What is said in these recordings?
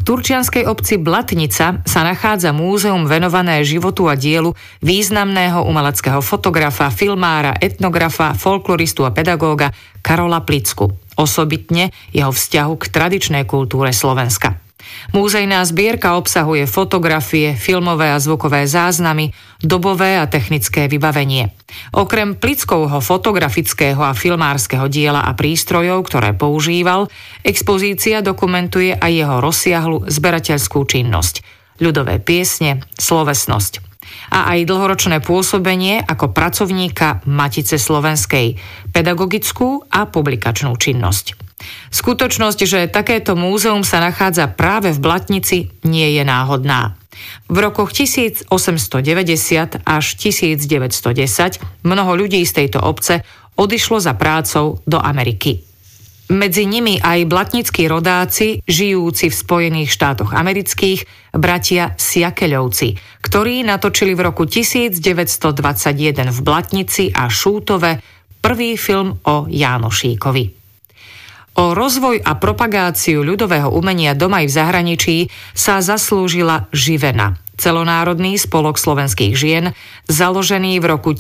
turčianskej obci Blatnica sa nachádza múzeum venované životu a dielu významného umeleckého fotografa, filmára, etnografa, folkloristu a pedagóga Karola Plicku, osobitne jeho vzťahu k tradičnej kultúre Slovenska. Múzejná zbierka obsahuje fotografie, filmové a zvukové záznamy, dobové a technické vybavenie. Okrem Plickovho fotografického a filmárskeho diela a prístrojov, ktoré používal, expozícia dokumentuje aj jeho rozsiahlu zberateľskú činnosť, ľudové piesne, slovesnosť a aj dlhoročné pôsobenie ako pracovníka Matice slovenskej, pedagogickú a publikačnú činnosť. Skutočnosť, že takéto múzeum sa nachádza práve v Blatnici, nie je náhodná. V rokoch 1890 až 1910 mnoho ľudí z tejto obce odišlo za prácou do Ameriky. Medzi nimi aj blatnickí rodáci, žijúci v Spojených štátoch amerických, bratia Siakeľovci, ktorí natočili v roku 1921 v Blatnici a Šútove prvý film o Jánošíkovi. O rozvoj a propagáciu ľudového umenia doma aj v zahraničí sa zaslúžila Živena, celonárodný spolok slovenských žien, založený v roku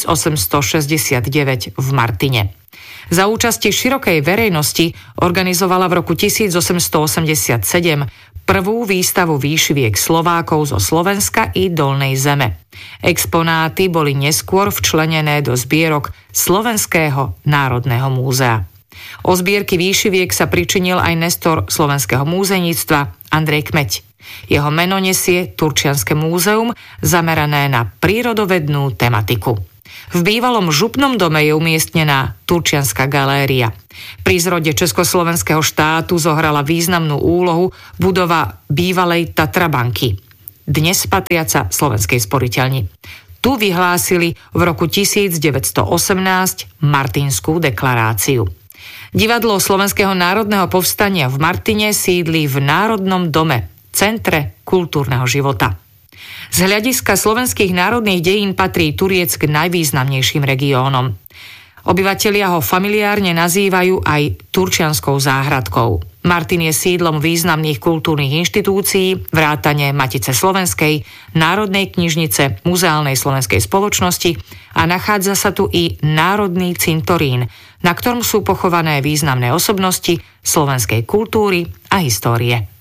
1869 v Martine. Za účasti širokej verejnosti organizovala v roku 1887 prvú výstavu výšiviek Slovákov zo Slovenska i Dolnej Zeme. Exponáty boli neskôr včlenené do zbierok Slovenského národného múzea. O zbierky výšiviek sa pričinil aj nestor slovenského múzeníctva Andrej Kmeď. Jeho meno nesie Turčianske múzeum, zamerané na prírodovednú tematiku. V bývalom župnom dome je umiestnená Turčianska galéria. Pri zrode Československého štátu zohrala významnú úlohu budova bývalej Tatrabanky, dnes patriaca Slovenskej sporiteľni. Tu vyhlásili v roku 1918 Martinskú deklaráciu. Divadlo Slovenského národného povstania v Martine sídli v Národnom dome, centre kultúrneho života. Z hľadiska slovenských národných dejín patrí Turiec k najvýznamnejším regiónom. Obyvatelia ho familiárne nazývajú aj Turčianskou záhradkou. Martin je sídlom významných kultúrnych inštitúcií, vrátane Matice slovenskej, Národnej knižnice, Muzeálnej slovenskej spoločnosti a nachádza sa tu i Národný cintorín, na ktorom sú pochované významné osobnosti slovenskej kultúry a histórie.